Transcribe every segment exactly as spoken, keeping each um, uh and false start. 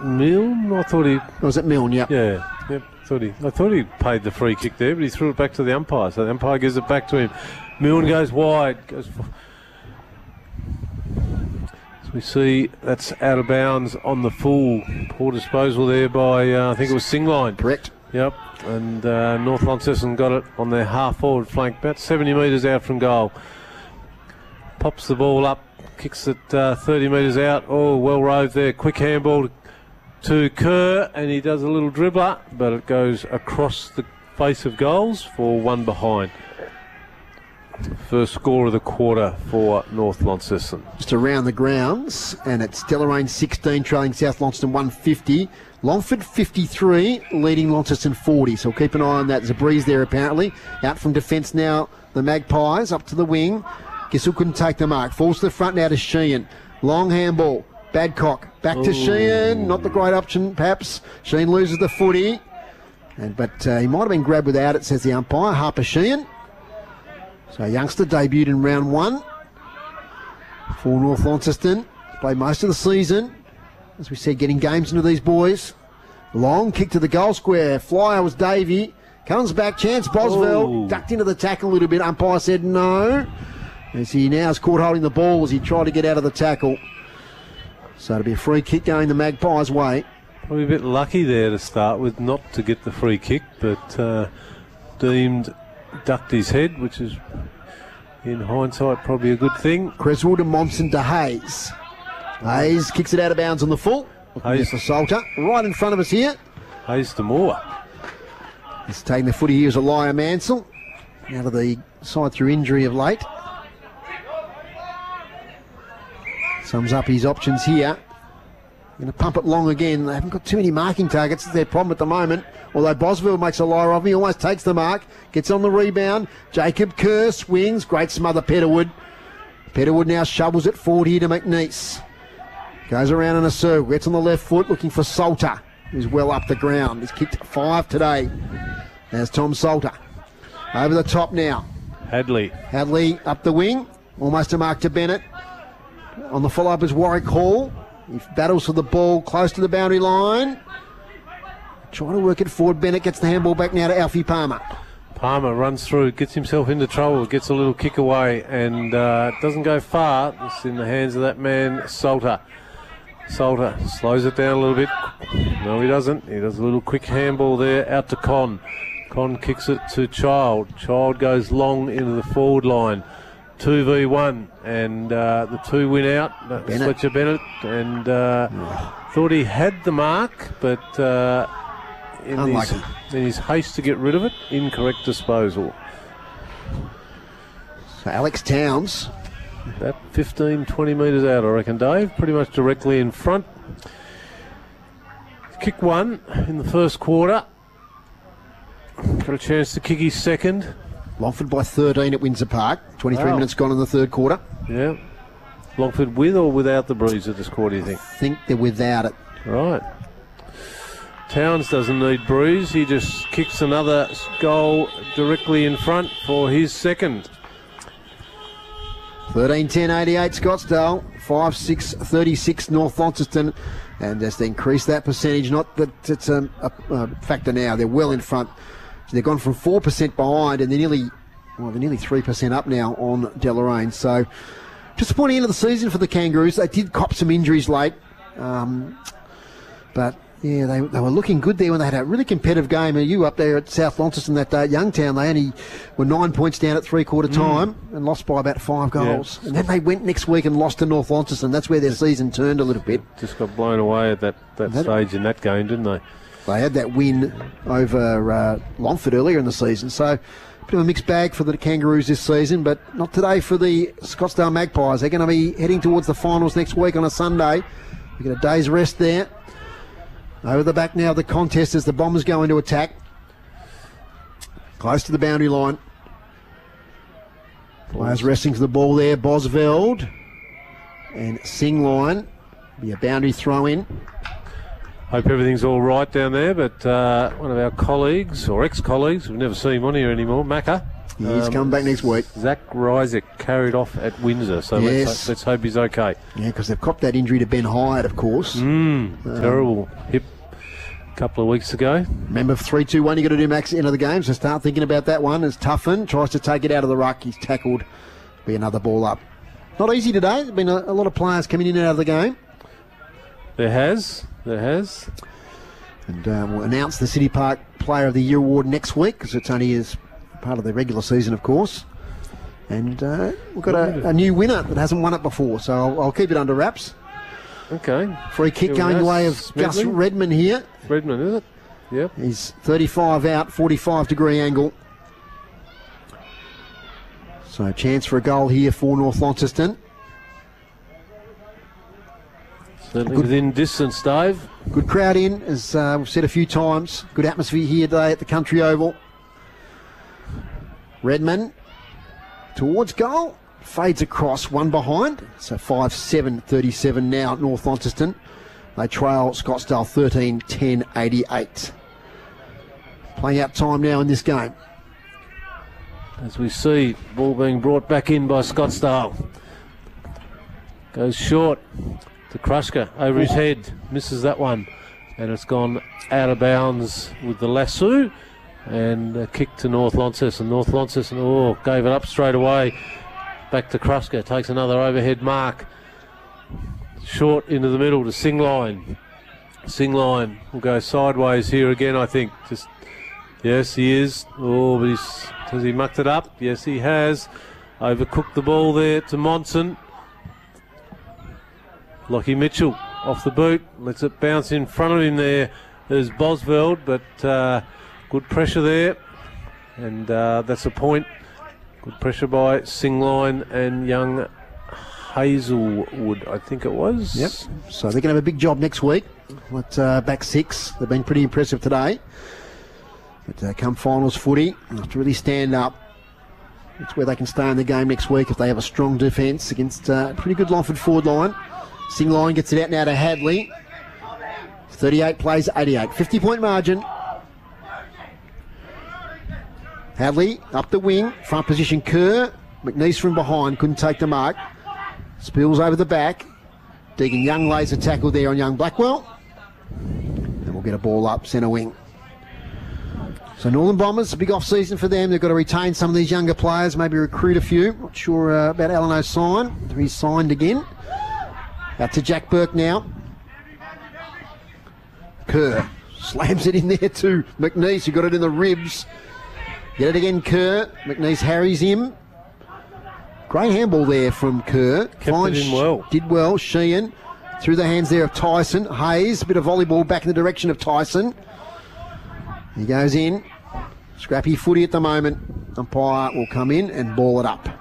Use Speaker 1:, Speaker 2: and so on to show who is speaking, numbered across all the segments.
Speaker 1: Milne? I thought he...
Speaker 2: Was it Milne? Yep.
Speaker 1: Yeah. Yep. Thought he, I thought he paid the free kick there, but he threw it back to the umpire. So the umpire gives it back to him. Milne goes wide. Goes for, as we see, that's out of bounds on the full. Poor disposal there by, uh, I think it was Singline.
Speaker 2: Correct.
Speaker 1: Yep. And uh, North Launceston got it on their half-forward flank, about seventy metres out from goal. Pops the ball up, kicks it uh, thirty metres out. Oh, well roved there. Quick handball to Kerr, and he does a little dribbler, but it goes across the face of goals for one behind. First score of the quarter for North Launceston.
Speaker 2: Just around the grounds, and it's Deloraine sixteen, trailing South Launceston one fifty. Longford fifty-three, leading Launceston forty. So we'll keep an eye on that. There's a breeze there apparently. Out from defence now, the Magpies, up to the wing. Gissel couldn't take the mark. Falls to the front now to Sheehan. Long handball. Badcock. Back to Ooh. Sheehan. Not the great option, perhaps. Sheehan loses the footy. And, but uh, he might have been grabbed without it, says the umpire. Harper Sheehan. So youngster debuted in round one for North Launceston. Played most of the season. As we said, getting games into these boys. Long kick to the goal square. Flyer was Davey. Comes back, chance Boswell. Ooh. Ducked into the tackle a little bit. Umpire said no. As he now is caught holding the ball as he tried to get out of the tackle. So it'll be a free kick going the Magpies' way.
Speaker 1: Probably a bit lucky there to start with not to get the free kick, but uh, deemed ducked his head, which is, in hindsight, probably a good thing.
Speaker 2: Creswood and Momsen to Hayes. Hayes kicks it out of bounds on the full. Hayes for Salter. Right in front of us here.
Speaker 1: Hayes to Moore.
Speaker 2: He's taking the footy here as Elijah Mansell. Out of the side through injury of late. Sums up his options here. Going to pump it long again. They haven't got too many marking targets. It's their problem at the moment. Although Boswell makes a liar of him. He almost takes the mark. Gets on the rebound. Jacob Kerr swings. Great smother Petterwood. Petterwood now shovels it forward here to McNeese. Goes around in a circle. Gets on the left foot looking for Salter, who's well up the ground. He's kicked five today. There's Tom Salter. Over the top now.
Speaker 1: Hadley.
Speaker 2: Hadley up the wing. Almost a mark to Bennett. On the follow-up is Warwick Hall. He battles for the ball close to the boundary line. Trying to work it forward. Bennett gets the handball back now to Alfie Palmer.
Speaker 1: Palmer runs through, gets himself into trouble, gets a little kick away, and uh, doesn't go far. It's in the hands of that man, Salter. Salter slows it down a little bit. No, he doesn't. He does a little quick handball there out to Con. Con kicks it to Child. Child goes long into the forward line. two v one, and uh, the two win out. Bennett. Fletcher Bennett, and uh, oh. thought he had the mark, but uh, in, his, in his haste to get rid of it, incorrect disposal.
Speaker 2: So Alex Towns.
Speaker 1: About fifteen, twenty metres out, I reckon, Dave. Pretty much directly in front. Kick one in the first quarter. Got a chance to kick his second.
Speaker 2: Longford by thirteen at Windsor Park. twenty-three
Speaker 1: wow.
Speaker 2: minutes gone in the third quarter.
Speaker 1: Yeah. Longford with or without the breeze at this quarter, do you think?
Speaker 2: I think they're without it.
Speaker 1: Right. Towns doesn't need breeze. He just kicks another goal directly in front for his second.
Speaker 2: thirteen ten eighty-eight Scottsdale. five six thirty-six North Launceston. And just increase that percentage. Not that it's a, a, a factor now. They're well in front. They've gone from four percent behind and they're nearly, well, they're nearly three percent up now on Deloraine. So, disappointing end of the season for the Kangaroos. They did cop some injuries late. Um, but, yeah, they, they were looking good there when they had a really competitive game. And you up there at South Launceston that day at Youngtown, they only were nine points down at three-quarter time mm. and lost by about five goals. Yeah. And then they went next week and lost to North Launceston. That's where their season turned a little bit.
Speaker 1: Just got blown away at that, that, that stage in that game, didn't they?
Speaker 2: They had that win over uh, Longford earlier in the season. So, a bit of a mixed bag for the Kangaroos this season, but not today for the Scottsdale Magpies. They're going to be heading towards the finals next week on a Sunday. We get a day's rest there. Over the back now of the contest as the Bombers go into attack. Close to the boundary line. Players wrestling to the ball there. Bosveld and Singline. Be a boundary throw in.
Speaker 1: Hope everything's all right down there, but uh, one of our colleagues, or ex-colleagues, we've never seen him on here anymore, Macca,
Speaker 2: He's
Speaker 1: Um,
Speaker 2: coming back next week.
Speaker 1: Zach Rysick carried off at Windsor, so
Speaker 2: Yes.
Speaker 1: let's, let's hope he's okay.
Speaker 2: Yeah, because they've copped that injury to Ben Hyatt, of course.
Speaker 1: Mm,
Speaker 2: Um,
Speaker 1: terrible hip a couple of weeks ago.
Speaker 2: Remember, three two one, you got to do max at the end of the game, so start thinking about that one. As Tuffin tries to take it out of the ruck, he's tackled. Be another ball up. Not easy today. There's been a, a lot of players coming in and out of the game.
Speaker 1: There has, there has.
Speaker 2: And uh, we'll announce the City Park Player of the Year award next week, because it's only as part of the regular season, of course. And uh, we've got a, a new winner that hasn't won it before, so I'll, I'll keep it under wraps.
Speaker 1: Okay.
Speaker 2: Free kick
Speaker 1: Here we
Speaker 2: going
Speaker 1: go.
Speaker 2: the way of
Speaker 1: Smedley?
Speaker 2: Gus Redmond here.
Speaker 1: Redmond, is it? Yep.
Speaker 2: He's thirty-five out, forty-five degree angle. So chance for a goal here for North Launceston.
Speaker 1: Certainly
Speaker 2: Good.
Speaker 1: within distance, Dave.
Speaker 2: Good crowd in, as uh, we've said a few times. Good atmosphere here today at the Country Oval. Redmond towards goal. Fades across, one behind. So five seven thirty-seven now at North Launceston. They trail Scottsdale thirteen ten eighty-eight. Playing out time now in this game.
Speaker 1: As we see, ball being brought back in by Scottsdale. Goes short to Krushka over his head. Misses that one. And it's gone out of bounds with the lasso. And a kick to North Launceston. North Launceston, oh, gave it up straight away. Back to Krushka. Takes another overhead mark. Short into the middle to Singline. Singline will go sideways here again, I think. Just yes, he is. Oh, but he's, has he mucked it up? Yes, he has. Overcooked the ball there to Monson. Lockie Mitchell off the boot. Lets it bounce in front of him there. There's Bosveld, but uh, good pressure there. And uh, that's a point. Good pressure by Singline and young Hazelwood, I think it was.
Speaker 2: Yep. So they're going to have a big job next week. At uh, back six, they've been pretty impressive today. But uh, come finals footy, they have to really stand up. It's where they can stay in the game next week if they have a strong defence against uh, a pretty good Longford forward line. Singline gets it out now to Hadley. thirty-eight plays eighty-eight. fifty point margin. Hadley up the wing, front position Kerr. McNeese from behind, couldn't take the mark. Spills over the back. Deegan Young lays a tackle there on young Blackwell. And we'll get a ball up, centre wing. So Northern Bombers, a big off-season for them. They've got to retain some of these younger players, maybe recruit a few. Not sure uh, about Alan O'Sign. He's signed again. Out to Jack Burke now. Kerr slams it in there to McNeese, who got it in the ribs. Get it again, Kerr. McNeese harries him. Great handball there from Kerr.
Speaker 1: Kept it in well.
Speaker 2: Did well. Sheehan through the hands there of Tyson. Hayes, a bit of volleyball back in the direction of Tyson. He goes in. Scrappy footy at the moment. Umpire will come in and ball it up.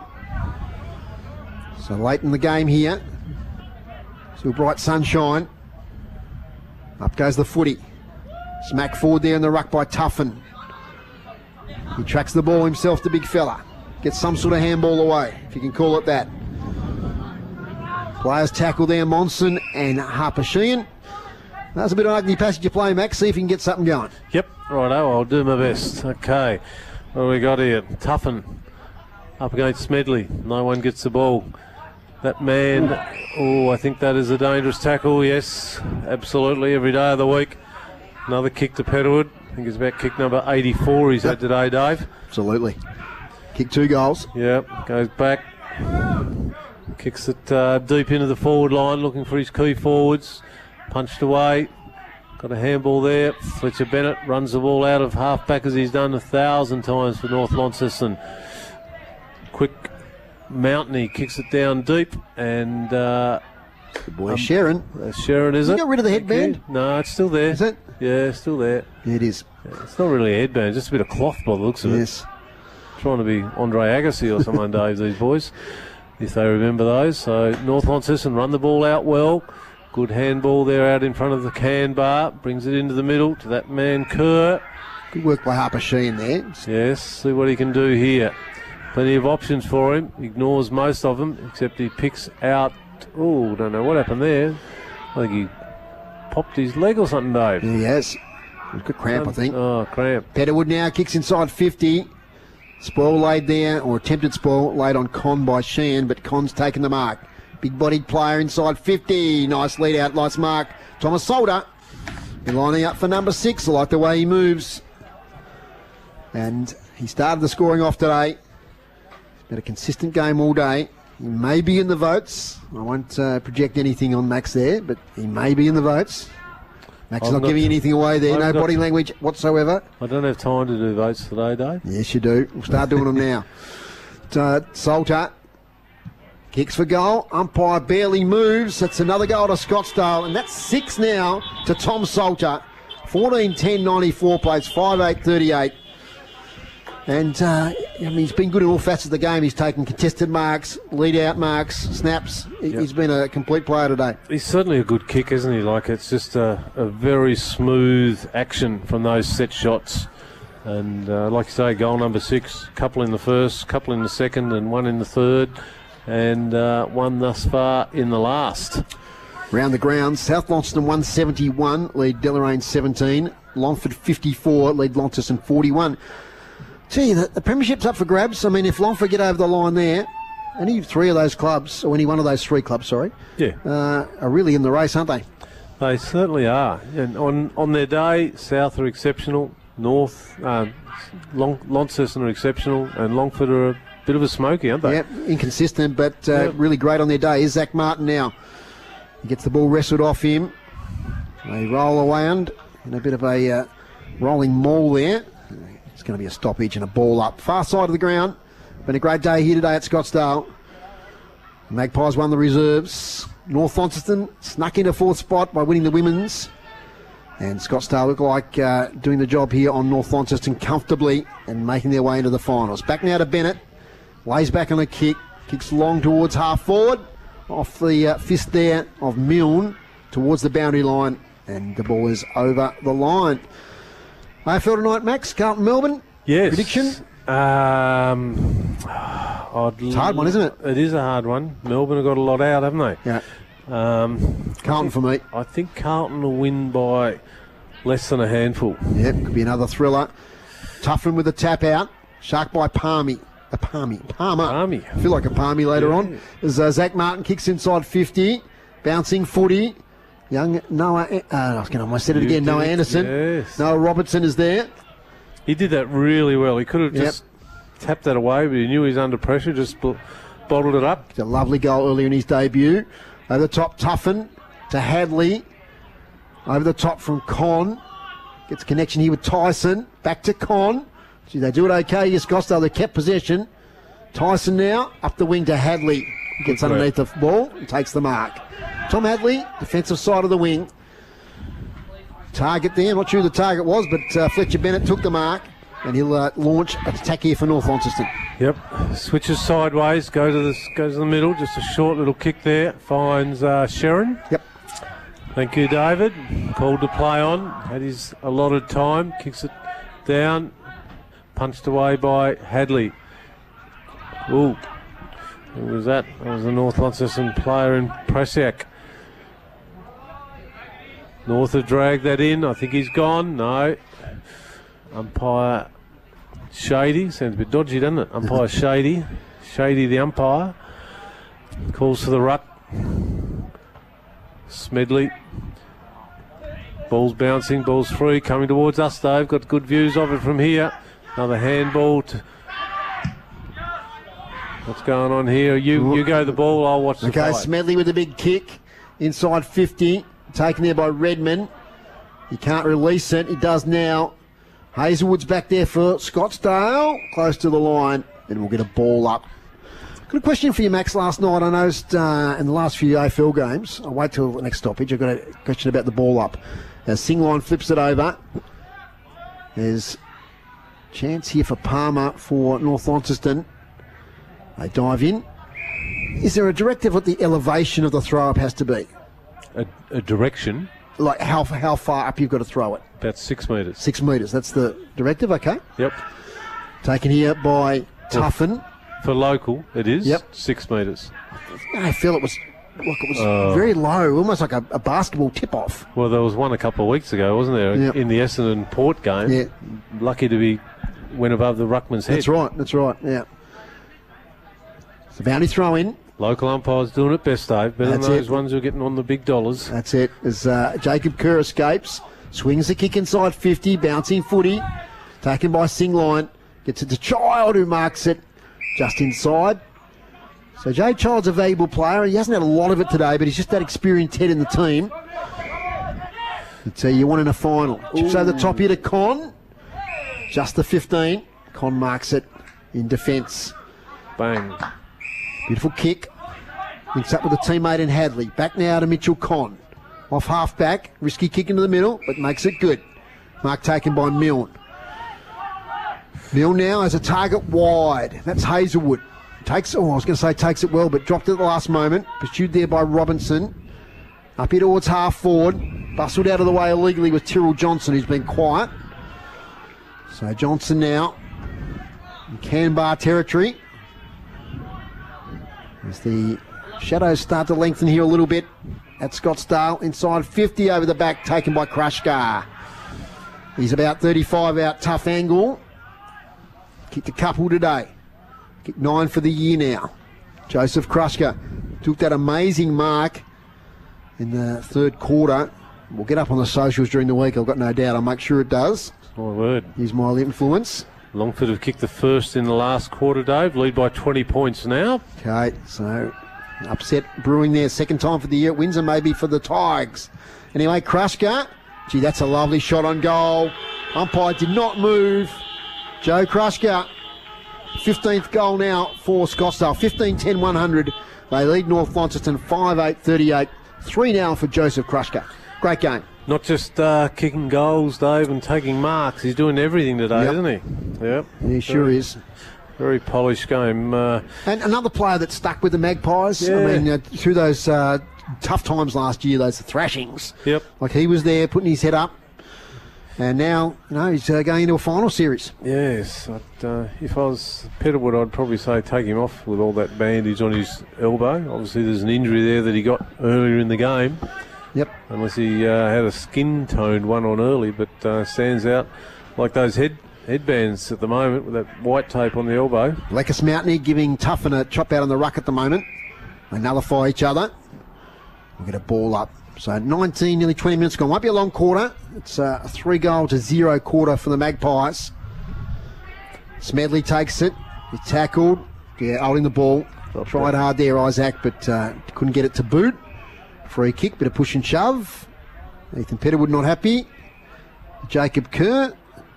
Speaker 2: So late in the game here. Still bright sunshine. Up goes the footy. Smack forward there in the ruck by Tuffin. He tracks the ball himself, the big fella. Gets some sort of handball away, if you can call it that. Players tackle there, Monson and Harper Sheehan. That's a bit of an ugly passage of play, Max. See if you can get something going.
Speaker 1: Yep, righto, I'll do my best. Okay, what do we got here? Tuffin up against Smedley. No one gets the ball. That man, oh, I think that is a dangerous tackle. Yes, absolutely, every day of the week. Another kick to Petterwood. I think it's about kick number eighty-four he's had today, Dave.
Speaker 2: Absolutely. Kick two goals.
Speaker 1: Yep, goes back. Kicks it uh, deep into the forward line, looking for his key forwards. Punched away. Got a handball there. Fletcher Bennett runs the ball out of half back as he's done a thousand times for North Launceston. Quick Mountain, kicks it down deep, and uh,
Speaker 2: Good boy, um, Sharon.
Speaker 1: uh, Sharon, is
Speaker 2: You
Speaker 1: it?
Speaker 2: got rid of the headband?
Speaker 1: Okay. No, it's still there.
Speaker 2: Is it?
Speaker 1: Yeah, still there.
Speaker 2: Yeah, it is.
Speaker 1: Yeah, it's not really a headband, just a bit of cloth by the looks of
Speaker 2: Yes.
Speaker 1: it. Trying to be Andre Agassi or someone, Dave, these boys, if they remember those. So North Launceston run the ball out well. Good handball there out in front of the can bar. Brings it into the middle to that man Kerr.
Speaker 2: Good work by Harper Sheehan there.
Speaker 1: Yes, see what he can do here. Plenty of options for him. Ignores most of them, except he picks out... Oh, don't know what happened there. I think he popped his leg or something, Dave.
Speaker 2: Yeah, he has. Good cramp, I think.
Speaker 1: Oh, cramp.
Speaker 2: Petterwood now kicks inside fifty. Spoil laid there, or attempted spoil laid on Con by Shan, but Con's taken the mark. Big-bodied player inside fifty. Nice lead out, nice mark. Thomas Salter. They're lining up for number six. I like the way he moves. And he started the scoring off today. It's been a consistent game all day. He may be in the votes. I won't uh, project anything on Max there, but he may be in the votes. Max is not, not giving anything away there. I've no body language whatsoever.
Speaker 1: I don't have time to do votes today, Dave.
Speaker 2: Yes, you do. We'll start doing them now. Uh, Salter kicks for goal. Umpire barely moves. That's another goal to Scottsdale. And that's six now to Tom Salter. fourteen ten ninety-four plays five eight thirty-eight. And uh, I mean, he's been good in all facets of the game. He's taken contested marks, lead-out marks, snaps. Yep. He's been a complete player today.
Speaker 1: He's certainly a good kick, isn't he? Like, it's just a, a very smooth action from those set shots. And uh, like you say, goal number six, couple in the first, couple in the second, and one in the third, and uh, one thus far in the last.
Speaker 2: Round the ground, South Launceston one seventy-one, lead Deloraine seventeen. Longford fifty-four, lead Launceston forty-one. Gee, the, the premiership's up for grabs. I mean, if Longford get over the line there, any three of those clubs, or any one of those three clubs, sorry,
Speaker 1: yeah,
Speaker 2: uh, are really in the race, aren't they?
Speaker 1: They certainly are. And on, on their day, South are exceptional, North, uh, Long, Launceston are exceptional, and Longford are a bit of a smoky, aren't they?
Speaker 2: Yep, inconsistent, but uh,
Speaker 1: yep.
Speaker 2: really great on their day. Here's Zach Martin now. He gets the ball wrestled off him. They roll around in a bit of a uh, rolling maul there. It's going to be a stoppage and a ball up. Far side of the ground. Been a great day here today at Scottsdale. Magpies won the reserves. North Launceston snuck into fourth spot by winning the women's. And Scottsdale look like uh, doing the job here on North Launceston comfortably and making their way into the finals. Back now to Bennett. Lays back on a kick. Kicks long towards half forward. Off the uh, fist there of Milne towards the boundary line. And the ball is over the line. A F L tonight, Max. Carlton, Melbourne.
Speaker 1: Yes.
Speaker 2: Prediction?
Speaker 1: Um, I'd
Speaker 2: it's a hard one, isn't it?
Speaker 1: It is a hard one. Melbourne have got a lot out, haven't they?
Speaker 2: Yeah.
Speaker 1: Um,
Speaker 2: Carlton
Speaker 1: think,
Speaker 2: for me.
Speaker 1: I think Carlton will win by less than a handful.
Speaker 2: Yep, could be another thriller. Tuffin with a tap out. Shark by Palmy. A Palmy. Palmer.
Speaker 1: Palmy.
Speaker 2: I feel like a Palmy later
Speaker 1: yeah.
Speaker 2: on. As uh, Zach Martin kicks inside fifty. Bouncing footy. Young Noah, uh, I was going to almost said it
Speaker 1: You
Speaker 2: again,
Speaker 1: did,
Speaker 2: Noah Anderson.
Speaker 1: Yes.
Speaker 2: Noah Robertson is there.
Speaker 1: He did that really well. He could have
Speaker 2: Yep.
Speaker 1: just tapped that away, but he knew he was under pressure, just b- bottled it up.
Speaker 2: It's a lovely goal earlier in his debut. Over the top, Tuffin to Hadley. Over the top from Con. Gets a connection here with Tyson. Back to Con. Gee, they do it okay. Yes, Scottsdale, they kept possession. Tyson now, up the wing to Hadley. Gets
Speaker 1: Good
Speaker 2: underneath the ball and takes the mark. Tom Hadley, defensive side of the wing. Target there, not sure who the target was, but uh, Fletcher Bennett took the mark, and he'll uh, launch an attack here for North Launceston.
Speaker 1: Yep, switches sideways, go to the goes to the middle, just a short little kick there, finds uh, Sharon.
Speaker 2: Yep.
Speaker 1: Thank you, David. Called to play on, had his allotted time, kicks it down, punched away by Hadley. Ooh, who was that? That was the North Launceston player in Prasiak. North have dragged that in. I think he's gone. No. Umpire Shady. Sounds a bit dodgy, doesn't it? Umpire Shady. Shady the umpire. Calls for the ruck. Smedley. Ball's bouncing. Ball's free. Coming towards us, Dave. Got good views of it from here. Another handball. To What's going on here? You you go the ball. I'll watch the
Speaker 2: Okay,
Speaker 1: fight.
Speaker 2: Smedley with a big kick. Inside fifty. Taken there by Redmond. He can't release it. He does now. Hazelwood's back there for Scottsdale. Close to the line. And we'll get a ball up. Got a question for you, Max, last night. I noticed uh, in the last few A F L games, I'll wait till the next stoppage, I've got a question about the ball up. As Singline flips it over, there's chance here for Palmer for North Launceston. They dive in. Is there a directive what the elevation of the throw-up has to be?
Speaker 1: A, a direction.
Speaker 2: Like how how far up you've got to throw it?
Speaker 1: About six metres.
Speaker 2: Six metres. That's the directive, okay?
Speaker 1: Yep.
Speaker 2: Taken here by Tuffin.
Speaker 1: For local, it is.
Speaker 2: Yep.
Speaker 1: Six metres.
Speaker 2: I feel it was look, it was
Speaker 1: Oh.
Speaker 2: very low, almost like a, a basketball tip-off.
Speaker 1: Well, there was one a couple of weeks ago, wasn't there?
Speaker 2: Yep.
Speaker 1: In the Essendon Port game.
Speaker 2: Yeah.
Speaker 1: Lucky to be went above the ruckman's head.
Speaker 2: That's right, that's right, yeah. It's a bounty throw in.
Speaker 1: Local umpires doing it best, Dave. Better
Speaker 2: That's
Speaker 1: than those
Speaker 2: it.
Speaker 1: ones who are getting on the big dollars.
Speaker 2: That's it. As uh, Jacob Kerr escapes, swings the kick inside fifty, bouncing footy, taken by Singline, gets it to Child, who marks it just inside. So Jay Child's a valuable player. He hasn't had a lot of it today, but he's just that experienced head in the team. It's uh, you want in a final. Chips over the top here to Con. Just the fifteen. Con marks it in defence.
Speaker 1: Bang.
Speaker 2: Beautiful kick. Links up with a teammate in Hadley. Back now to Mitchell Con. Off half back. Risky kick into the middle, but makes it good. Mark taken by Milne. Milne now has a target wide. That's Hazelwood. Takes, oh, I was going to say takes it well, but dropped it at the last moment. Pursued there by Robinson. Up here towards half forward. Bustled out of the way illegally with Tyrrell Johnson, who's been quiet. So Johnson now in Canberra territory. As the shadows start to lengthen here a little bit at Scottsdale. Inside fifty over the back, taken by Krushkar. He's about thirty-five out, tough angle. Kicked a couple today. Kicked nine for the year now. Joseph Krushkar took that amazing mark in the third quarter. We'll get up on the socials during the week, I've got no doubt. I'll make sure it does.
Speaker 1: My word.
Speaker 2: He's my influence.
Speaker 1: Longford have kicked the first in the last quarter, Dave. Lead by twenty points now.
Speaker 2: Okay, so upset brewing there. Second time for the year at Windsor, maybe for the Tigers. Anyway, Krushkar. Gee, that's a lovely shot on goal. Umpire did not move. Joe Krushkar. fifteenth goal now for Scottsdale. fifteen ten one hundred. They lead North Launceston five eight thirty-eight. Three now for Joseph Krushkar. Great game.
Speaker 1: Not just uh, kicking goals, Dave, and taking marks. He's doing everything today,
Speaker 2: Yep.
Speaker 1: isn't he? Yep.
Speaker 2: He sure
Speaker 1: very,
Speaker 2: is.
Speaker 1: Very polished game. Uh,
Speaker 2: And another player that stuck with the Magpies.
Speaker 1: Yeah.
Speaker 2: I mean, uh, through those uh, tough times last year, those thrashings.
Speaker 1: Yep.
Speaker 2: Like he was there putting his head up. And now, you know, he's uh, going into a final series.
Speaker 1: yes. But, uh, if I was Peterwood, I'd probably say take him off with all that bandage on his elbow. Obviously, there's an injury there that he got earlier in the game.
Speaker 2: Yep.
Speaker 1: Unless he uh, had a skin-toned one on early, but uh, stands out like those head headbands at the moment with that white tape on the elbow.
Speaker 2: Leckus Mountain giving Tuffin a chop out on the ruck at the moment. They nullify each other. We'll get a ball up. So nineteen, nearly twenty minutes gone. Won't be a long quarter. It's a three goal to zero quarter for the Magpies. Smedley takes it. He's tackled. Yeah, holding the ball.
Speaker 1: Dropped
Speaker 2: Tried
Speaker 1: it.
Speaker 2: hard there, Isaac, but uh, couldn't get it to boot. Free kick, bit of push and shove. Ethan Petterwood not happy. Jacob Kerr.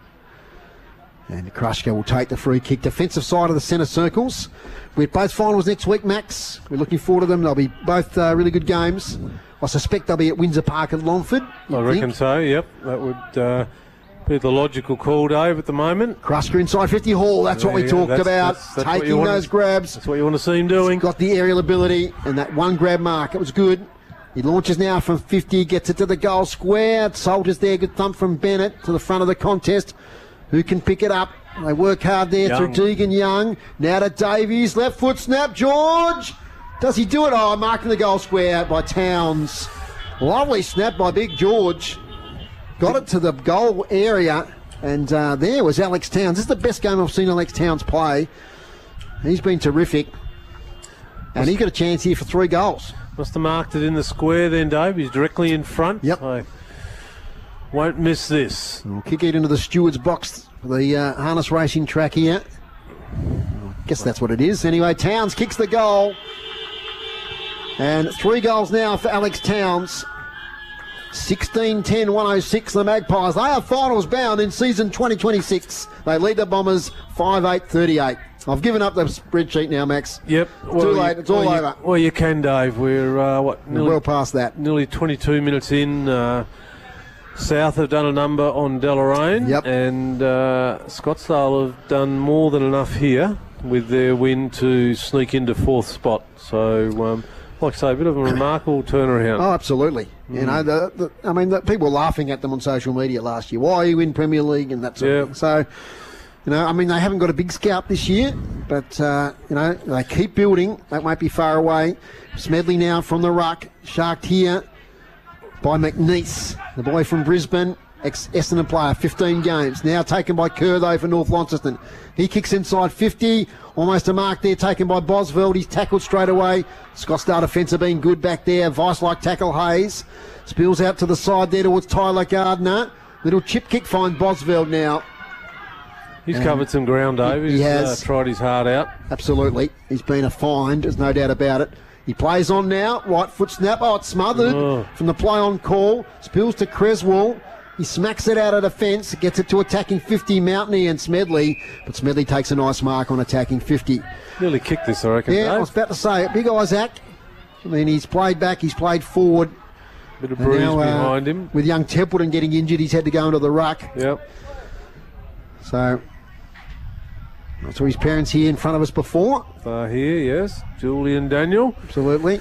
Speaker 2: And Krushkar will take the free kick. Defensive side of the centre circles. We have both finals next week, Max. We're looking forward to them. They'll be both uh, really good games. I suspect they'll be at Windsor Park at Longford.
Speaker 1: I reckon so, yep. That would uh, be the logical call, Dave, at the moment.
Speaker 2: Krushkar inside fifty Hall. That's what we
Speaker 1: Yeah,
Speaker 2: talked
Speaker 1: that's-
Speaker 2: about.
Speaker 1: that's- that's what you
Speaker 2: Taking
Speaker 1: want
Speaker 2: those
Speaker 1: to-
Speaker 2: grabs.
Speaker 1: That's what you want to see him doing.
Speaker 2: Got the aerial ability and that one grab mark. It was good. He launches now from fifty, gets it to the goal square. Soldiers there, good thump from Bennett to the front of the contest. Who can pick it up? They work hard there
Speaker 1: Young.
Speaker 2: through Deegan Young. Now to Davies, left foot snap, George. Does he do it? Oh, marking the goal square by Towns. Lovely snap by Big George. Got it to the goal area. And uh, there was Alex Towns. This is the best game I've seen Alex Towns play. He's been terrific. And he's got a chance here for three goals.
Speaker 1: Must have marked it in the square then, Dave. He's directly in front.
Speaker 2: Yep.
Speaker 1: So won't miss this.
Speaker 2: We'll kick it into the steward's box for the uh, harness racing track here. I guess that's what it is. Anyway, Towns kicks the goal. And three goals now for Alex Towns. sixteen ten one oh six, the Magpies. They are finals bound in season twenty twenty-six. They lead the Bombers five eight thirty-eight. I've given up the spreadsheet now, Max.
Speaker 1: Yep.
Speaker 2: Too late. It's all
Speaker 1: well,
Speaker 2: over.
Speaker 1: You, well, you can, Dave. We're, uh, what,
Speaker 2: We're
Speaker 1: nearly,
Speaker 2: well past that.
Speaker 1: nearly twenty-two minutes in. Uh, South have done a number on Deloraine.
Speaker 2: Yep.
Speaker 1: And uh, Scottsdale have done more than enough here with their win to sneak into fourth spot. So, um, like I say, a bit of a remarkable turnaround.
Speaker 2: Oh, absolutely. You know, the, the, I mean, the, people were laughing at them on social media last year. Why you win Premier League and that sort
Speaker 1: Yeah.
Speaker 2: of thing. So, you know, I mean, they haven't got a big scout this year, but, uh, you know, they keep building. That won't be far away. Smedley now from the ruck. Sharked here by McNeese, the boy from Brisbane. ex-Essendon player, fifteen games. Now taken by Kerr, though, for North Launceston. He kicks inside fifty. Almost a mark there, taken by Bosveld. He's tackled straight away. Scottsdale defence have been good back there. Vice-like tackle, Hayes. Spills out to the side there towards Tyler Gardner. Little chip kick finds Bosveld now.
Speaker 1: He's
Speaker 2: Um,
Speaker 1: covered some ground, Dave.
Speaker 2: he
Speaker 1: He's
Speaker 2: has.
Speaker 1: Uh, tried his heart out.
Speaker 2: Absolutely. He's been a find, there's no doubt about it. He plays on now. Right foot snap. Oh, it's smothered
Speaker 1: Oh.
Speaker 2: from the play on call. Spills to Creswell. He smacks it out of the fence. Gets it to attacking fifty, Mountney and Smedley. But Smedley takes a nice mark on attacking fifty.
Speaker 1: Nearly kicked this, I reckon.
Speaker 2: Yeah, I
Speaker 1: Dave.
Speaker 2: was about to say it. Big Isaac. I mean, he's played back. He's played forward.
Speaker 1: Bit of
Speaker 2: And
Speaker 1: bruise
Speaker 2: now, uh,
Speaker 1: behind him.
Speaker 2: With young Templeton getting injured, he's had to go into the ruck.
Speaker 1: Yep.
Speaker 2: So, I saw his parents here in front of us before.
Speaker 1: Uh, here, yes. Julian Daniel.
Speaker 2: Absolutely.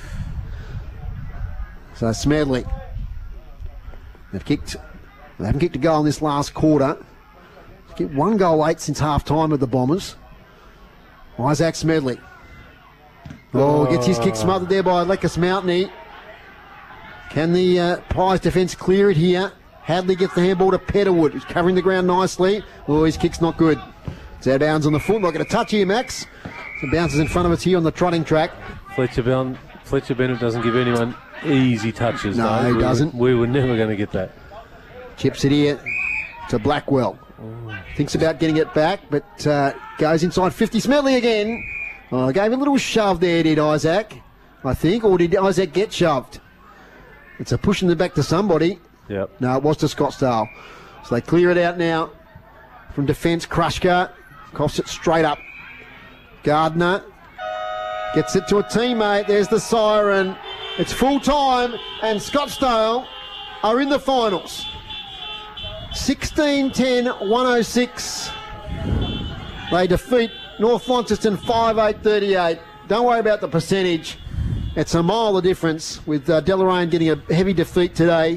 Speaker 2: So Smedley. They've kicked. They haven't kicked a goal in this last quarter. They've kicked one goal late since half time with the Bombers. Isaac Smedley. Oh, gets his kick smothered there by Leckus Mountney. Can the uh, Pies defence clear it here? Hadley gets the handball to Petterwood, who's covering the ground nicely. Oh, his kick's not good. It's out of bounds on the foot. Not going to touch here, Max. The bounces in front of us here on the trotting track.
Speaker 1: Fletcher, Bell- Fletcher Bennett doesn't give anyone easy touches.
Speaker 2: No,
Speaker 1: Dave.
Speaker 2: he
Speaker 1: we
Speaker 2: doesn't.
Speaker 1: Were, we were never going to get that.
Speaker 2: Chips it here to Blackwell. Thinks about getting it back, but uh, goes inside fifty. Smedley again. Oh, gave him a little shove there, did Isaac, I think. Or did Isaac get shoved? It's a pushing it back to somebody.
Speaker 1: Yep.
Speaker 2: No, it was to Scottsdale. So they clear it out now from defence. Krushka coughs it straight up. Gardner gets it to a teammate. There's the siren. It's full time, and Scottsdale are in the finals. sixteen ten one oh six. They defeat North Launceston five eight thirty-eight. Don't worry about the percentage. It's a mile of difference, with uh, Deloraine getting a heavy defeat today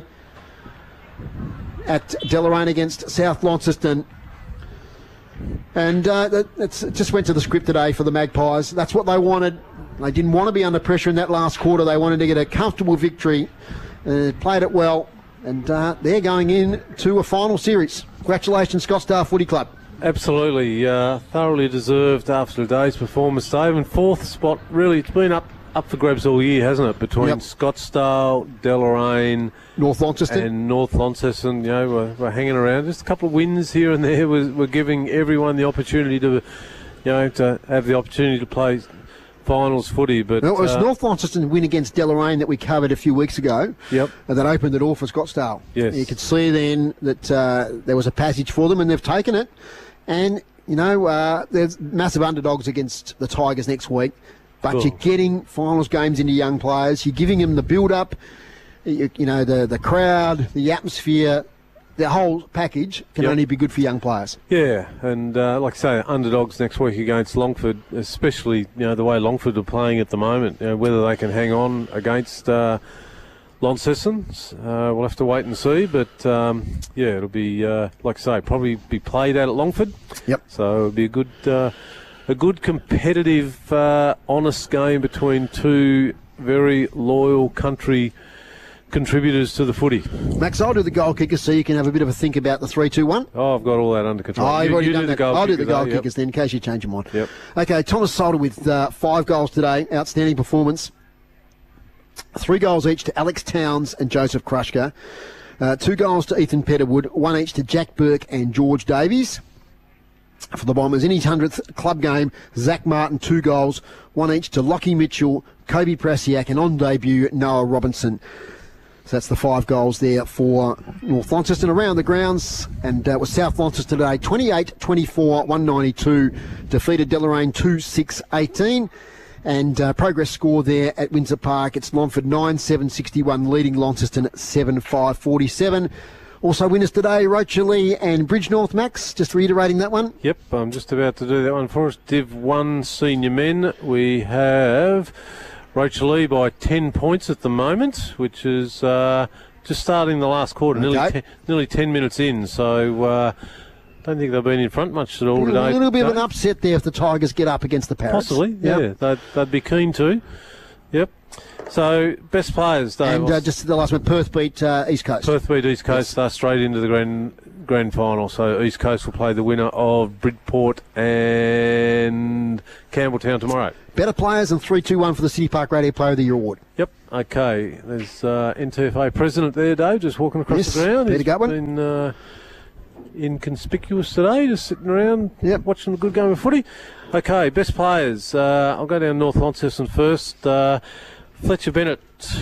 Speaker 2: at Deloraine against South Launceston. And uh, that, that's, it just went to the script today for the Magpies. That's what they wanted. They didn't want to be under pressure in that last quarter. They wanted to get a comfortable victory. Uh, played it well. And uh, they're going in to a final series. Congratulations, Scottsdale Footy Club.
Speaker 1: Absolutely. Uh, thoroughly deserved after today's performance, Dave. And fourth spot, really, it's been up, up for grabs all year, hasn't it? Between
Speaker 2: Yep.
Speaker 1: Scottsdale, Deloraine,
Speaker 2: North Launceston.
Speaker 1: and North Launceston. You know, we're, we're hanging around. Just a couple of wins here and there. We're, we're giving everyone the opportunity to, you know, to have the opportunity to play finals footy. But
Speaker 2: Well, it was
Speaker 1: uh,
Speaker 2: North Launceston win against Deloraine that we covered a few weeks ago.
Speaker 1: Yep.
Speaker 2: And that opened the door for Scottsdale.
Speaker 1: Yes.
Speaker 2: You could see then that uh, there was a passage for them, and they've taken it. And, you know, uh, there's massive underdogs against the Tigers next week. But
Speaker 1: Cool.
Speaker 2: you're getting finals games into young players. You're giving them the build-up, you, you know, the, the crowd, the atmosphere. The whole package can
Speaker 1: Yep.
Speaker 2: only be good for young players.
Speaker 1: Yeah, and uh, like I say, underdogs next week against Longford, especially, you know, the way Longford are playing at the moment, you know, whether they can hang on against uh, Launceston, uh, we'll have to wait and see. But um, yeah, it'll be, uh, like I say, probably be played out at Longford.
Speaker 2: Yep.
Speaker 1: So it'll be a good, uh, a good competitive, uh, honest game between two very loyal country contributors to the footy.
Speaker 2: Max, I'll do the goal kickers so you can have a bit of a think about the three two one.
Speaker 1: Oh, I've got all that under control.
Speaker 2: Oh, you've
Speaker 1: You-
Speaker 2: already
Speaker 1: you
Speaker 2: done
Speaker 1: do the
Speaker 2: that.
Speaker 1: goal
Speaker 2: I'll do the
Speaker 1: kicker,
Speaker 2: goal
Speaker 1: though, yep.
Speaker 2: kickers then, in case you change your mind.
Speaker 1: Yep.
Speaker 2: Okay, Thomas Solder with uh, five goals today. Outstanding performance. Three goals each to Alex Towns and Joseph Krushka. Uh, two goals to Ethan Petterwood. One each to Jack Burke and George Davies. For the Bombers, in his hundredth club game, Zach Martin, two goals. One each to Lockie Mitchell, Kobe Prasiak, and on debut, Noah Robinson. So that's the five goals there for North Launceston around the grounds. And uh, was South Launceston today, twenty-eight twenty-four, one ninety-two. Defeated Deloraine two six eighteen. And uh, progress score there at Windsor Park. It's Longford nine seven sixty-one, leading Launceston seven five forty-seven. Also winners today, Rochalee and Bridgenorth, Max. Just reiterating that one.
Speaker 1: Yep, I'm just about to do that one for us. Div one senior men. We have Rochalee by ten points at the moment, which is uh, just starting the last quarter,
Speaker 2: Okay.
Speaker 1: nearly, ten, nearly ten minutes in. So uh, don't think they've been in front much at all
Speaker 2: A
Speaker 1: today.
Speaker 2: little bit of an
Speaker 1: No?
Speaker 2: upset there if the Tigers get up agaget the Parrots.
Speaker 1: Possibly,
Speaker 2: Yep.
Speaker 1: yeah. They'd, they'd be keen to. Yep. So, best players, Dave.
Speaker 2: And uh, just the last one, Perth beat uh, East Coast.
Speaker 1: Perth beat East Coast,
Speaker 2: Yes.
Speaker 1: uh, straight into the grand grand final. So, East Coast will play the winner of Bridport and Campbelltown tomorrow.
Speaker 2: Better players and three two one for the City Park Radio Player of the Year award.
Speaker 1: Yep, okay. There's uh, N T F A president there, Dave, just walking across
Speaker 2: Yes,
Speaker 1: the ground.
Speaker 2: Peter
Speaker 1: He's
Speaker 2: Gutwin.
Speaker 1: been uh, inconspicuous today, just sitting around
Speaker 2: Yep.
Speaker 1: watching a good game of footy. Okay, best players. Uh, I'll go down North Launceston first. Uh, Fletcher Bennett,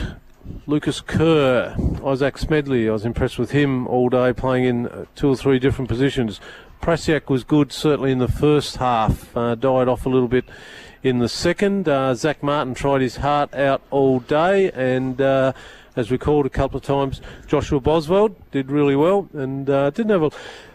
Speaker 1: Lucas Kerr, Isaac Smedley. I was impressed with him all day, playing in two or three different positions. Prasiak was good, certainly in the first half. Uh, died off a little bit in the second. Uh, Zach Martin tried his heart out all day, and uh, as we called a couple of times, Joshua Boswell did really well, and uh, didn't have a,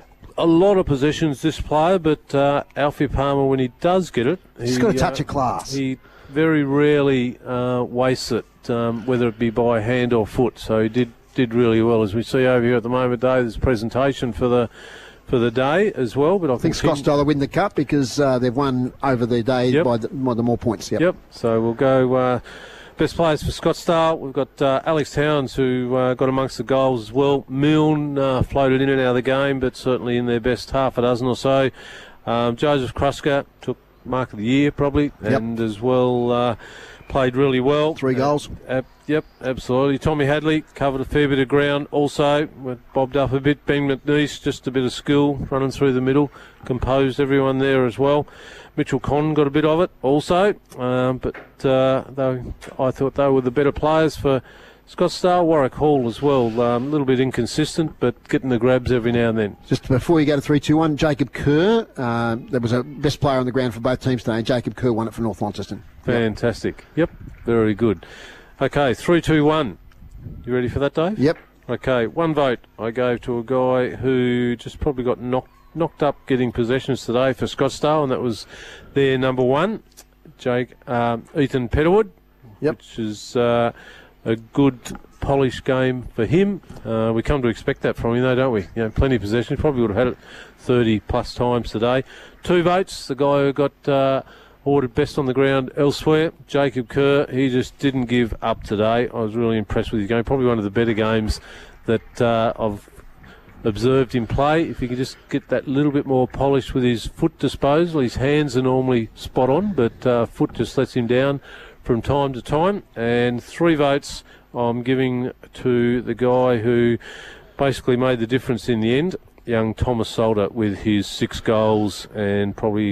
Speaker 1: a lot of possessions, this player, but uh, Alfie Palmer, when he does get it,
Speaker 2: He's
Speaker 1: he,
Speaker 2: got a touch
Speaker 1: uh,
Speaker 2: of class.
Speaker 1: He very rarely uh, wastes it, um, whether it be by hand or foot. So he did did really well. As we see over here at the moment, Dave, there's presentation for the for the day as well. But I,
Speaker 2: I think
Speaker 1: continue-
Speaker 2: Scottsdale will win the cup because uh, they've won over the day
Speaker 1: Yep.
Speaker 2: by, the, by the more points. Yep.
Speaker 1: Yep. So we'll go uh, best players for Scottsdale. We've got uh, Alex Towns, who uh, got amongst the goals as well. Milne uh, floated in and out of the game, but certainly in their best half a dozen or so. Um, Joseph Kruska took Mark of the Year probably,
Speaker 2: Yep.
Speaker 1: and as well uh, played really well.
Speaker 2: Three goals.
Speaker 1: Uh, uh, yep, absolutely. Tommy Hadley covered a fair bit of ground also, went bobbed up a bit. Ben McNeice, just a bit of skill running through the middle, composed everyone there as well. Mitchell Conn got a bit of it also, um, but uh, they, I thought they were the better players for Scottsdale. Warwick Hall as well, um, a little bit inconsistent, but getting the grabs every now and then.
Speaker 2: Just before you go to three two one, Jacob Kerr. Uh, there was a best player on the ground for both teams today. Jacob Kerr won it for North Launceston.
Speaker 1: Fantastic. Yep, very good. Okay, three two one. You ready for that, Dave?
Speaker 2: Yep.
Speaker 1: Okay, one vote I gave to a guy who just probably got knocked knocked up getting possessions today for Scottsdale, and that was their number one, Jake um, Ethan Petterwood,
Speaker 2: Yep.
Speaker 1: which is uh, a good polished game for him. Uh, we come to expect that from him, though, don't we? You know, plenty of possessions. Probably would have had it thirty plus times today. Two votes. The guy who got uh, awarded best on the ground elsewhere, Jacob Kerr. He just didn't give up today. I was really impressed with his game. Probably one of the better games that uh, I've observed him play. If he could just get that little bit more polished with his foot disposal. His hands are normally spot on, but uh, foot just lets him down from time to time. And three votes I'm giving to the guy who basically made the difference in the end, young Thomas Salter, with his six goals and probably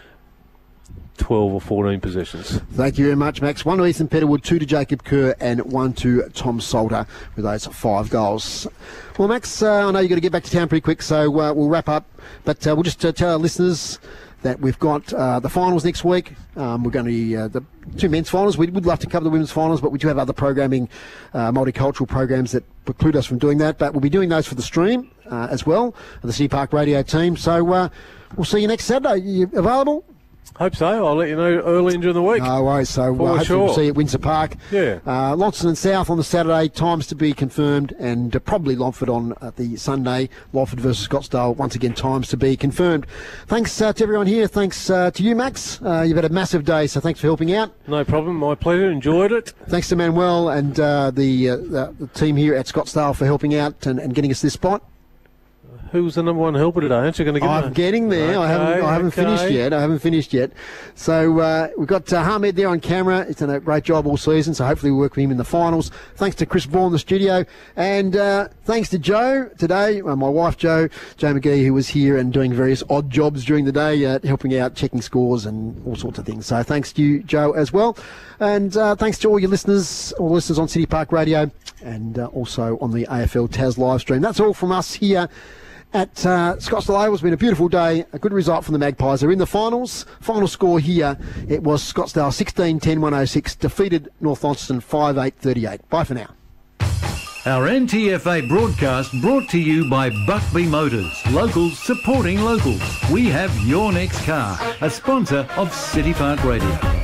Speaker 1: twelve or fourteen possessions.
Speaker 2: Thank you very much, Max. One to Ethan Petterwood, two to Jacob Kerr, and one to Tom Salter with those five goals. Well, Max, uh, I know you've got to get back to town pretty quick, so uh, we'll wrap up. But uh, we'll just uh, tell our listeners that we've got uh, the finals next week. Um, we're going to be uh, the two men's finals. We would love to cover the women's finals, but we do have other programming, uh, multicultural programs that preclude us from doing that. But we'll be doing those for the stream uh, as well, the City Park Radio team. So uh, we'll see you next Saturday. You available?
Speaker 1: Hope so. I'll let you know early during the week.
Speaker 2: No worries. So
Speaker 1: For
Speaker 2: uh, hopefully
Speaker 1: sure.
Speaker 2: we'll see you at Windsor Park.
Speaker 1: Yeah.
Speaker 2: Uh, Launceston and South on the Saturday, times to be confirmed, and uh, probably Longford on uh, the Sunday. Longford versus Scottsdale, once again, times to be confirmed. Thanks uh, to everyone here. Thanks uh, to you, Max. Uh, you've had a massive day, so thanks for helping out.
Speaker 1: No problem. My pleasure. Enjoyed it.
Speaker 2: Thanks to Manuel and uh, the, uh, the the team here at Scottsdale for helping out and, and getting us this spot.
Speaker 1: Who's the number one helper today? Aren't you going to give
Speaker 2: I'm
Speaker 1: me-
Speaker 2: getting there. I haven't,
Speaker 1: Okay,
Speaker 2: I haven't
Speaker 1: okay.
Speaker 2: finished yet. I haven't finished yet. So uh, we've got uh, Hamed there on camera. He's done a great job all season, so hopefully we'll work with him in the finals. Thanks to Chris Ball in the studio. And uh, thanks to Joe today, uh, my wife Joe, Joe McGee, who was here and doing various odd jobs during the day, uh, helping out, checking scores and all sorts of things. So thanks to you, Joe, as well. And uh, thanks to all your listeners, all the listeners on City Park Radio and uh, also on the A F L Taz live stream. That's all from us here at uh, Scottsdale Oval. It's been a beautiful day, a good result from the Magpies. They're in the finals. Final score here, it was Scottsdale sixteen ten one oh six, defeated North Launceston five eight thirty-eight. Bye for now.
Speaker 3: Our N T F A broadcast brought to you by Buckby Motors. Locals supporting locals. We have your next car. A sponsor of City Park Radio.